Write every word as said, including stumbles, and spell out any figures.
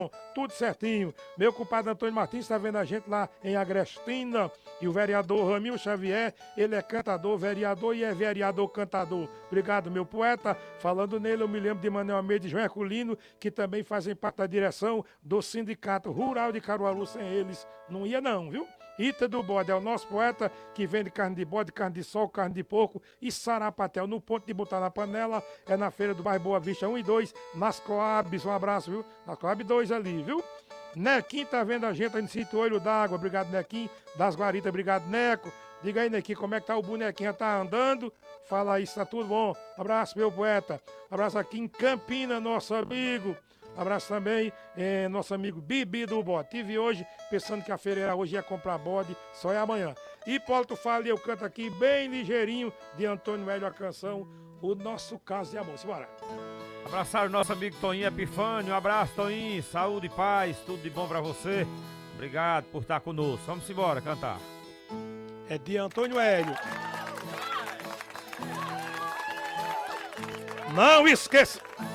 Tudo certinho. Meu compadre Antônio Martins está vendo a gente lá em Agrestina. E o vereador Ramil Xavier, ele é cantador, vereador e é vereador cantador. Obrigado, meu poeta. Falando nele, eu me lembro de Manuel Almeida e João Herculino, que também fazem parte da direção do Sindicato Rural de Caruaru. Sem eles, não ia não, viu? Ita do Bode é o nosso poeta que vende carne de bode, carne de sol, carne de porco e sarapatel. No ponto de botar na panela é na feira do bairro Boa Vista um e dois, nas Coabs. Um abraço, viu? Na Coab dois ali, viu? Nequim tá vendo a gente aí no sítio Olho d'Água. Obrigado, Nequim. Das Guaritas, obrigado, Neco. Diga aí, Nequim, como é que tá o bonequinho? Já tá andando? Fala aí, tá tudo bom? Abraço, meu poeta. Abraço aqui em Campina, nosso amigo. Abraço também, eh, nosso amigo Bibi do Bode. Tive hoje, pensando que a feira era hoje, ia comprar bode, só é amanhã. Hipólito fala e eu canto aqui bem ligeirinho, de Antônio Hélio, a canção O Nosso Caso de Amor. Simbora. Abraçar o nosso amigo Toninho Epifânio. Um abraço, Toninho. Saúde e paz, tudo de bom pra você. Obrigado por estar conosco. Vamos embora cantar. É de Antônio Hélio. Não esqueça.